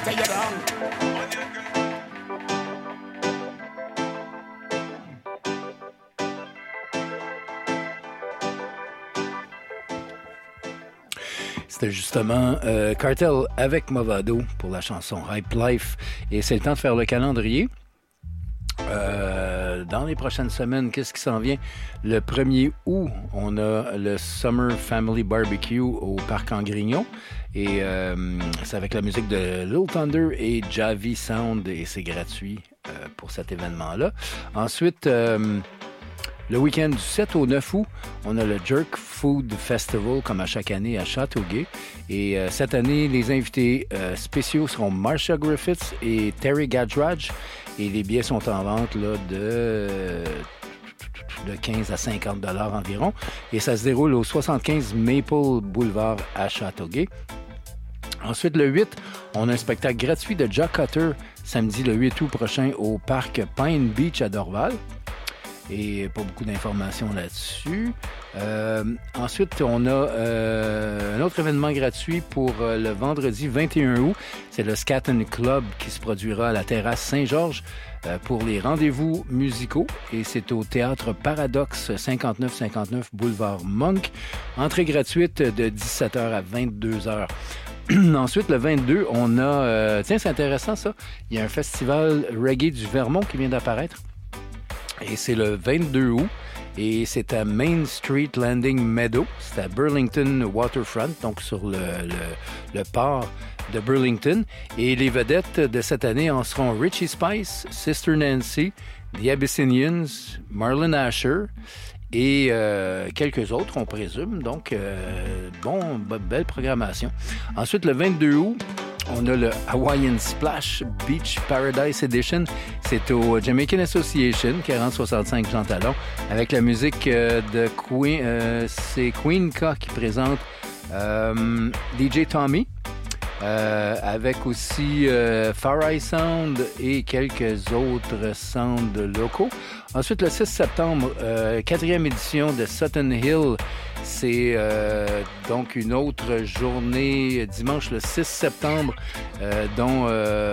Take it down. C'était justement Cartel avec Movado pour la chanson Hype Life. Et c'est le temps de faire le calendrier. Dans les prochaines semaines, qu'est-ce qui s'en vient? Le 1er août, on a le Summer Family Barbecue au Parc Angrignon. Et c'est avec la musique de Lil Thunder et Javi Sound. Et c'est gratuit pour cet événement-là. Ensuite... le week-end du 7 au 9 août, on a le Jerk Food Festival, comme à chaque année, à Châteauguay. Et cette année, les invités spéciaux seront Marsha Griffiths et Terry Gadrage. Et les billets sont en vente là, de 15 à 50 $ environ. Et ça se déroule au 75 Maple Boulevard à Châteauguay. Ensuite, le 8, on a un spectacle gratuit de Jack Cutter, samedi le 8 août prochain, au parc Pine Beach à Dorval. Et pas beaucoup d'informations là-dessus. Ensuite, on a un autre événement gratuit pour le vendredi 21 août. C'est le Scatton Club qui se produira à la terrasse Saint-Georges pour les rendez-vous musicaux. Et c'est au Théâtre Paradoxe, 5959 Boulevard Monk. Entrée gratuite de 17h à 22h. Ensuite, le 22, on a... tiens, c'est intéressant ça. Il y a un festival reggae du Vermont qui vient d'apparaître. Et c'est le 22 août. Et c'est à Main Street Landing Meadow. C'est à Burlington Waterfront, donc sur le port de Burlington. Et les vedettes de cette année en seront Richie Spice, Sister Nancy, The Abyssinians, Marlon Asher et quelques autres, on présume. Donc, belle programmation. Ensuite, le 22 août, on a le Hawaiian Splash Beach Paradise Edition. C'est au Jamaican Association, 4065 Jean Talon, avec la musique de Queen. C'est Queen K qui présente DJ Tommy, avec aussi Far Eye Sound et quelques autres sounds locaux. Ensuite, le 6 septembre, 4e édition de Sutton Hill. C'est donc une autre journée, dimanche le 6 septembre, dont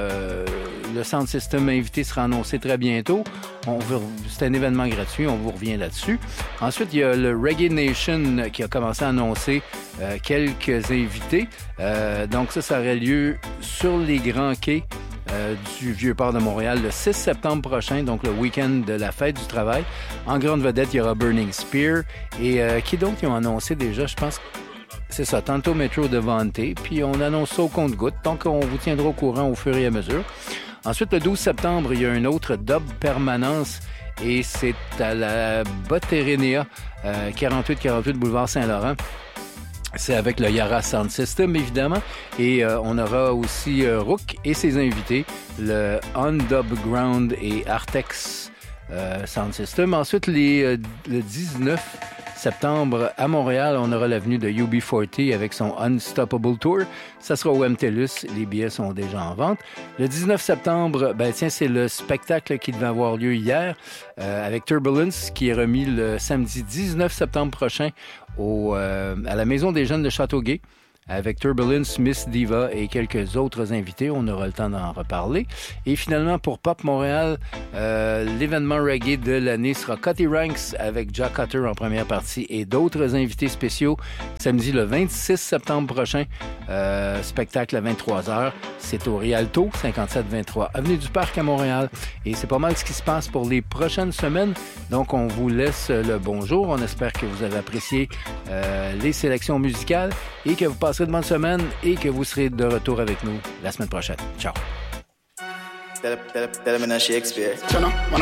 le Sound System invité sera annoncé très bientôt. C'est un événement gratuit, on vous revient là-dessus. Ensuite, il y a le Reggae Nation qui a commencé à annoncer quelques invités. Donc ça aurait lieu sur les grands quais du Vieux-Port de Montréal le 6 septembre prochain, donc le week-end de la fête du travail. En grande vedette, il y aura Burning Spear. Et qui donc ils ont annoncé déjà, je pense, c'est ça, tantôt Metro Devante. Puis on annonce ça au compte-gouttes, donc on vous tiendra au courant au fur et à mesure. Ensuite, le 12 septembre, il y a une autre dub permanence et c'est à la Botterenea, 4848 Boulevard Saint-Laurent. C'est avec le Yara Sound System, évidemment. Et on aura aussi Rook et ses invités, le Undubground et Artex Sound System. Ensuite, le 19 septembre, à Montréal, on aura la venue de UB40 avec son Unstoppable Tour. Ça sera au MTLUS. Les billets sont déjà en vente. Le 19 septembre, c'est le spectacle qui devait avoir lieu hier avec Turbulence, qui est remis le samedi 19 septembre prochain à la Maison des Jeunes de Châteauguay, avec Turbulence, Miss Diva et quelques autres invités. On aura le temps d'en reparler. Et finalement, pour Pop Montréal, l'événement reggae de l'année sera Cutty Ranks avec Jack Cutter en première partie et d'autres invités spéciaux samedi le 26 septembre prochain. Spectacle à 23h. C'est au Rialto, 5723 Avenue du Parc à Montréal. Et c'est pas mal ce qui se passe pour les prochaines semaines. Donc, on vous laisse le bonjour. On espère que vous avez apprécié les sélections musicales et que vous passez de bonne semaine et que vous serez de retour avec nous la semaine prochaine. Ciao. Tell him in Shakespeare.